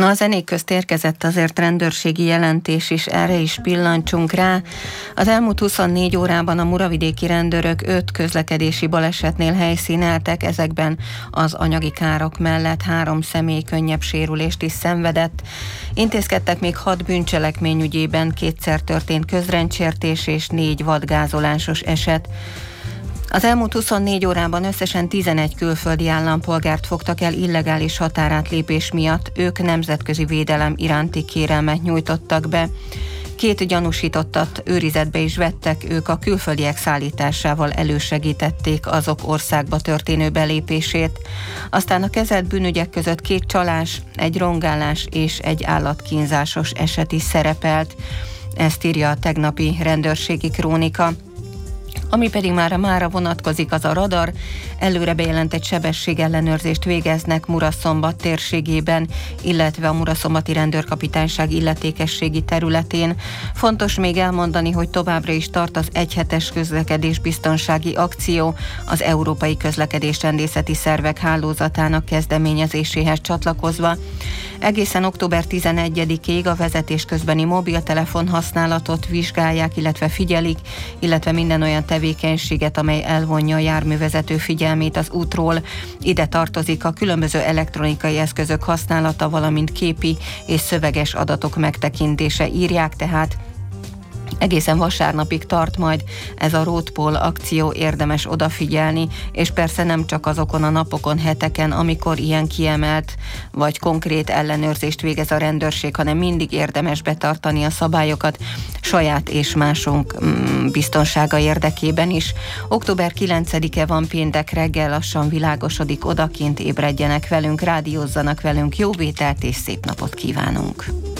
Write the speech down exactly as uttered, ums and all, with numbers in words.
Na, a zenék közt érkezett azért rendőrségi jelentés is, erre is pillancsunk rá. Az elmúlt huszonnégy órában a muravidéki rendőrök öt közlekedési balesetnél helyszíneltek, ezekben az anyagi károk mellett három személy könnyebb sérülést is szenvedett. Intézkedtek még hat bűncselekmény ügyében, kétszer történt közrendsértés és négy vadgázolásos eset. Az elmúlt huszonnégy órában összesen tizenegy külföldi állampolgárt fogtak el illegális határátlépés miatt, ők nemzetközi védelem iránti kérelmet nyújtottak be. Két gyanúsítottat őrizetbe is vettek, ők a külföldiek szállításával elősegítették azok országba történő belépését. Aztán a kezelt bűnügyek között két csalás, egy rongálás és egy állatkínzásos eset is szerepelt. Ezt írja a tegnapi rendőrségi krónika. Ami pedig már a mára vonatkozik, az a radar. Előre bejelentett sebességellenőrzést végeznek Muraszombat térségében, illetve a Muraszombati Rendőrkapitányság illetékességi területén. Fontos még elmondani, hogy továbbra is tart az egyhetes közlekedésbiztonsági akció, az Európai Közlekedésrendészeti Szervek Hálózatának kezdeményezéséhez csatlakozva. Egészen október tizenegyedikéig a vezetés közbeni mobiltelefon használatot vizsgálják, illetve figyelik, illetve minden olyan tevékenységet, amely elvonja a járművezető figyelmét az útról. Ide tartozik a különböző elektronikai eszközök használata, valamint képi és szöveges adatok megtekintése, írják tehát. Egészen vasárnapig tart majd ez a Roadpoll akció, érdemes odafigyelni, és persze nem csak azokon a napokon, heteken, amikor ilyen kiemelt vagy konkrét ellenőrzést végez a rendőrség, hanem mindig érdemes betartani a szabályokat saját és másunk biztonsága érdekében is. október kilencedike van, péntek reggel, lassan világosodik, odakint ébredjenek velünk, rádiózzanak velünk, jó vételt és szép napot kívánunk!